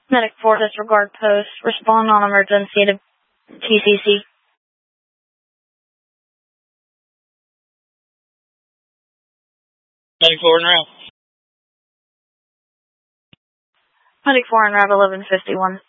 Medic 4, disregard post. Respond on emergency to TCC. Medic 4 en route. Medic 4 en route 1151.